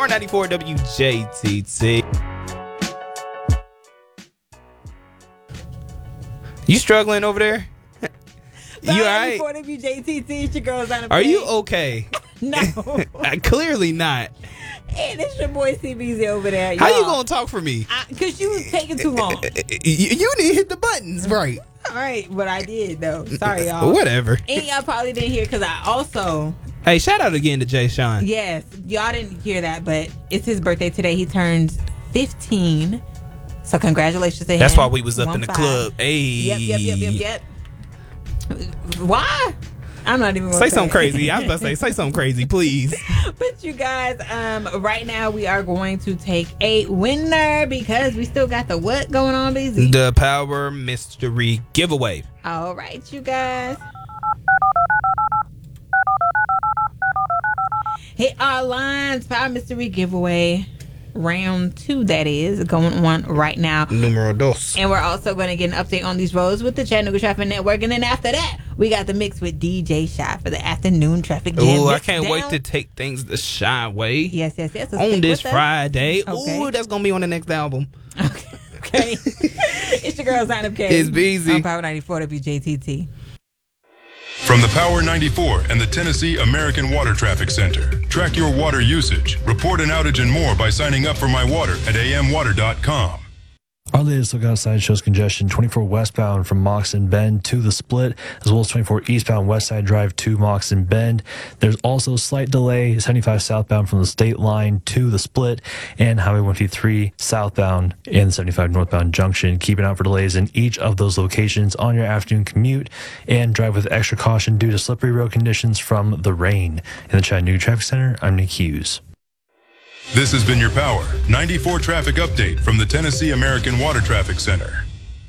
Power 94 WJTT. You struggling over there? You all right? Power 94 WJTT. It's your girl, Zana. Are you okay? No. Clearly not. And it's your boy CBZ over there. How you gonna talk for me? Because you was taking too long. You need to hit the buttons, right? All right, but I did, though. Sorry, y'all. Whatever. And y'all probably didn't hear because I also... Hey, shout out again to Jay Sean. Yes, y'all didn't hear that, but it's his birthday today. He turns 15. So congratulations to him. That's why we was up in the club. Hey. Yep. Why? I'm not even going to say something crazy. I was about to say something crazy, please. But you guys, right now we are going to take a winner because we still got the what going on, BZ? The Power Mystery Giveaway. All right, you guys. Hit our lines. Power Mystery Giveaway. Round 2, that is, going on right now. Numero dos. And we're also going to get an update on these roads with the Chattanooga Traffic Network. And then after that, we got the mix with DJ Shy for the afternoon traffic jam. Ooh, I can't wait to take things the Shy way. Yes. So on this Friday. Okay. Ooh, that's going to be on the next album. Okay. It's your girl, Zana K. It's BZ. On Power 94 WJTT. From the Power 94 and the Tennessee American Water Traffic Center. Track your water usage, report an outage and more by signing up for My Water at amwater.com. Our latest look outside shows congestion 24 westbound from Moxon Bend to the Split, as well as 24 eastbound West Side Drive to Moxon Bend. There's also a slight delay 75 southbound from the state line to the Split, and Highway 153 southbound and 75 northbound junction. Keep an eye out for delays in each of those locations on your afternoon commute, and drive with extra caution due to slippery road conditions from the rain. In the Chattanooga Traffic Center, I'm Nick Hughes. This has been your Power 94 traffic update from the Tennessee American Water Traffic Center.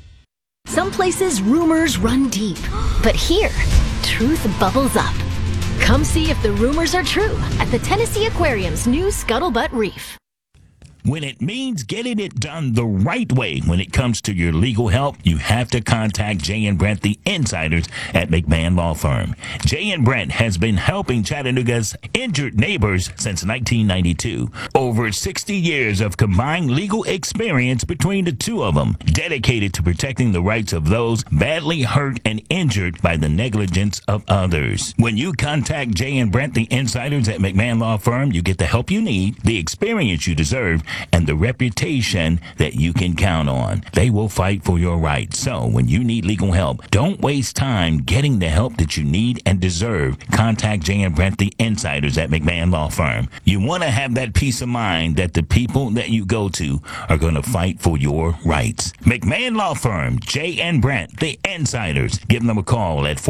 Some places rumors run deep, but here, truth bubbles up. Come see if the rumors are true at the Tennessee Aquarium's new Scuttlebutt Reef. When it means getting it done the right way when it comes to your legal help, you have to contact Jay and Brent, the insiders at McMahon Law Firm. Jay and Brent has been helping Chattanooga's injured neighbors since 1992. Over 60 years of combined legal experience between the two of them, dedicated to protecting the rights of those badly hurt and injured by the negligence of others. When you contact Jay and Brent, the insiders at McMahon Law Firm, you get the help you need, the experience you deserve, and the reputation that you can count on. They will fight for your rights. So when you need legal help, don't waste time getting the help that you need and deserve. Contact Jay and Brent, the insiders at McMahon Law Firm. You want to have that peace of mind that the people that you go to are going to fight for your rights. McMahon Law Firm, Jay and Brent, the insiders. Give them a call at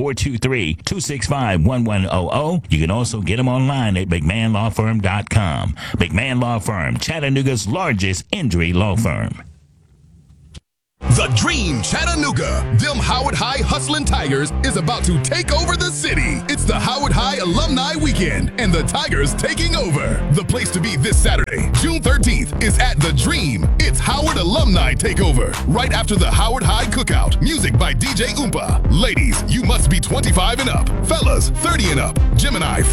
423-265-1100. You can also get them online at McMahonLawFirm.com. McMahon Law Firm, Chattanooga's largest injury law firm. The Dream Chattanooga, them Howard High Hustlin' Tigers, is about to take over the city. It's the Howard High Alumni Weekend, and the Tigers taking over. The place to be this Saturday, June 13th, is at The Dream. It's Howard Alumni Takeover, right after the Howard High Cookout. Music by DJ Oompa. Ladies, you must be 25 and up. Fellas, 30 and up. Gemini,